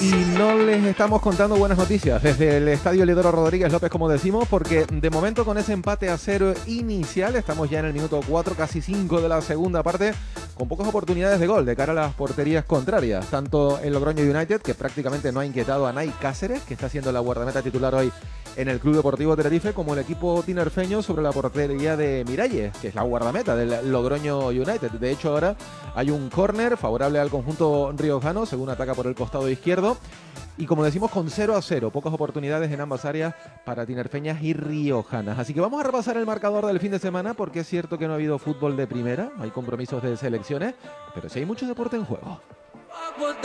Y no les estamos contando buenas noticias desde el Estadio Lidoro Rodríguez López, como decimos, porque de momento con ese empate a 0 inicial, estamos ya en el minuto 4, casi 5 de la segunda parte, con pocas oportunidades de gol de cara a las porterías contrarias. Tanto el Logroño United, que prácticamente no ha inquietado a Nay Cáceres, que está siendo la guardameta titular hoy en el Club Deportivo Tenerife, como el equipo tinerfeño sobre la portería de Miralles, que es la guardameta del Logroño United. De hecho, ahora hay un córner favorable al conjunto riojano, según ataca por el costado izquierdo. Y como decimos, con 0-0, pocas oportunidades en ambas áreas para tinerfeñas y riojanas. Así que vamos a repasar el marcador del fin de semana, porque es cierto que no ha habido fútbol de primera, hay compromisos de selecciones, pero sí hay mucho deporte en juego.